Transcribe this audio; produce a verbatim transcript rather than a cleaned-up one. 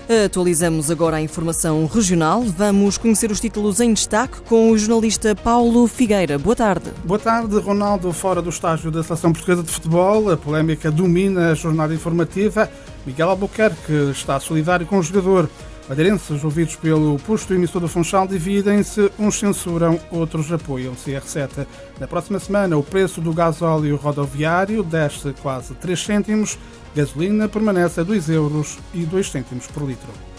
Atualizamos agora a informação regional. Vamos conhecer os títulos em destaque com o jornalista Paulo Figueira. Boa tarde. Boa tarde. Ronaldo fora do estágio da Seleção Portuguesa de Futebol. A polémica domina a jornada informativa. Miguel Albuquerque está solidário com o jogador. Madeirenses ouvidos pelo posto emissor do Funchal dividem-se, uns censuram, outros apoiam C R sete. Na próxima semana, o preço do gasóleo rodoviário desce quase três cêntimos, gasolina permanece a dois euros e dois cêntimos por litro.